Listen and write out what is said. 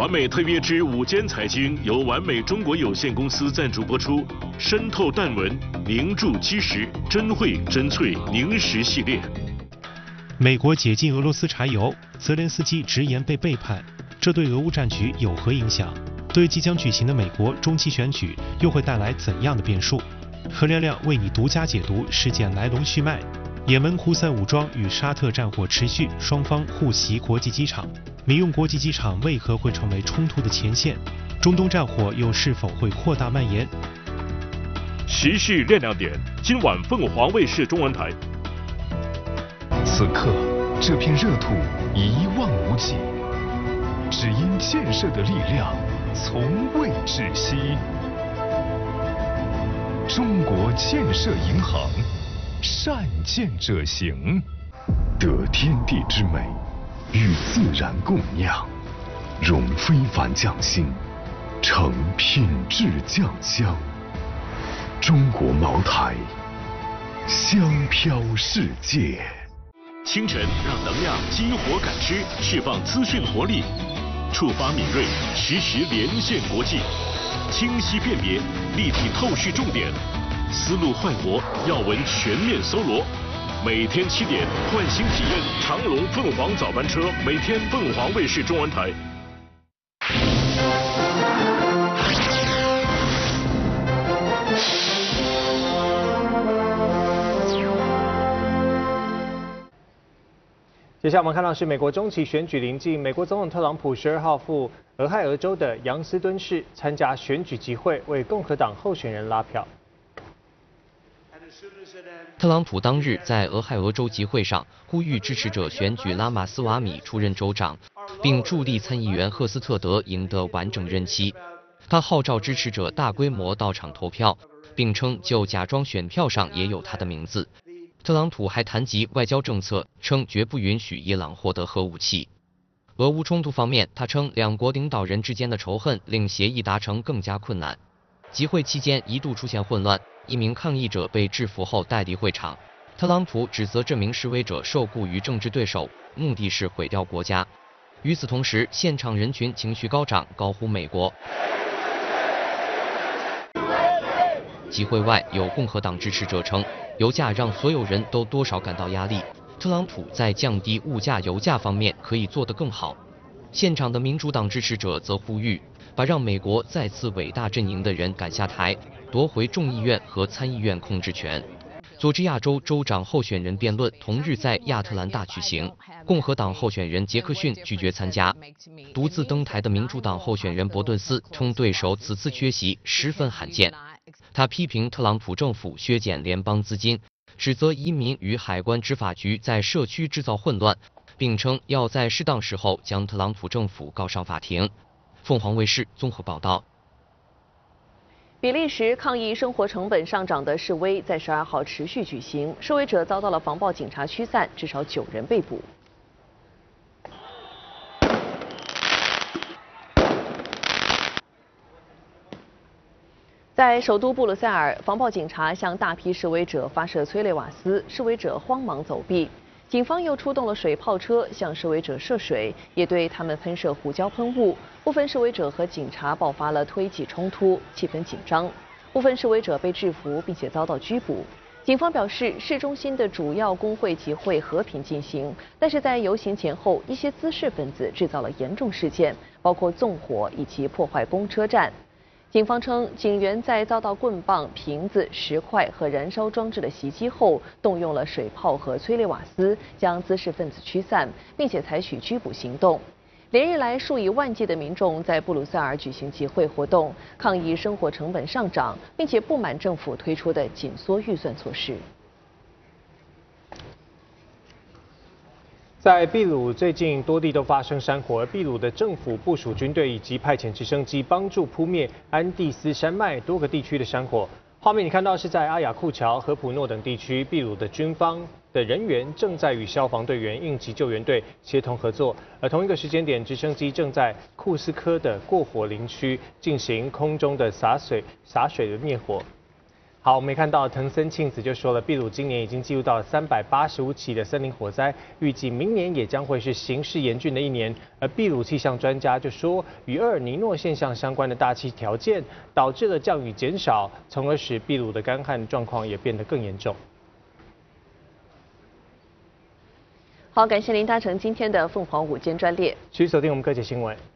完美特约之午间财经由完美中国有限公司赞助播出，深透淡纹凝铸基石真慧真萃凝实系列。 美国解禁俄罗斯柴油，泽连斯基直言被背叛，这对俄乌战局有何影响？对即将举行的美国中期选举又会带来怎样的变数？何亮亮为你独家解读事件来龙去脉。也门胡塞武装与沙特战火持续，双方互袭国际机场。民用国际机场为何会成为冲突的前线？中东战火又是否会扩大蔓延？ 时事亮点，今晚凤凰卫视中文台。 此刻，这片热土一望无际，只因建设的力量从未止息。中国建设银行，善建者行，得天地之美，与自然共酿，融非凡匠心，成品质酱香。中国茅台，香飘世界。 清晨让能量激活感知，释放资讯活力，触发敏锐，实时连线国际，清晰辨别，立体透视重点，思路快活，要闻全面搜罗。每天7点，唤醒体验长隆凤凰早班车，每天凤凰卫视中文台。 接下来我们看到是美国中期选举临近，美国总统特朗普12号赴俄亥俄州的杨斯敦市参加选举集会，为共和党候选人拉票。 特朗普当日在俄亥俄州集会上呼吁支持者选举拉马斯瓦米出任州长，并助力参议员赫斯特德赢得完整任期。他号召支持者大规模到场投票，并称就假装选票上也有他的名字。特朗普还谈及外交政策，称绝不允许伊朗获得核武器。俄乌冲突方面，他称两国领导人之间的仇恨令协议达成更加困难。集会期间一度出现混乱，一名抗议者被制服后带离会场。特朗普指责这名示威者受雇于政治对手，目的是毁掉国家。与此同时，现场人群情绪高涨，高呼美国。集会外有共和党支持者称，油价让所有人都多少感到压力，特朗普在降低物价、油价方面可以做得更好。现场的民主党支持者则呼吁，把让美国再次伟大阵营的人赶下台，夺回众议院和参议院控制权。佐治亚州州长候选人辩论同日在亚特兰大举行，共和党候选人杰克逊拒绝参加。独自登台的民主党候选人伯顿斯称对手此次缺席十分罕见。他批评特朗普政府削减联邦资金，指责移民与海关执法局在社区制造混乱，并称要在适当时候将特朗普政府告上法庭。凤凰卫视综合报道。 比利时抗议生活成本上涨的示威在12号持续举行，示威者遭到了防暴警察驱散，至少9人被捕。在首都布鲁塞尔，防暴警察向大批示威者发射催泪瓦斯，示威者慌忙走避。警方又出动了水炮车向示威者射水，也对他们喷射胡椒喷雾。部分示威者和警察爆发了推挤冲突，气氛紧张。部分示威者被制服，并且遭到拘捕。警方表示，市中心的主要工会集会和平进行，但是在游行前后，一些滋事分子制造了严重事件，包括纵火以及破坏公车站。警方称，警员在遭到棍棒、瓶子、石块和燃烧装置的袭击后，动用了水炮和催泪瓦斯，将滋事分子驱散，并且采取拘捕行动。连日来，数以万计的民众在布鲁塞尔举行集会活动，抗议生活成本上涨，并且不满政府推出的紧缩预算措施。 在秘鲁，最近多地都发生山火，而秘鲁的政府部署军队以及派遣直升机帮助扑灭安第斯山脉多个地区的山火。画面你看到是在阿雅库乔、和普诺等地区，秘鲁的军方的人员正在与消防队员、应急救援队协同合作，而同一个时间点，直升机正在库斯科的过火林区进行空中的洒水的灭火。 好，我们也看到藤森庆子就说了，秘鲁今年已经记录到了385起的森林火灾，预计明年也将会是形势严峻的一年。而秘鲁气象专家就说，与厄尔尼诺现象相关的大气条件导致了降雨减少，从而使秘鲁的干旱状况也变得更严重。 好，感谢您搭乘今天的凤凰午间专列， 持续锁定我们各界新闻。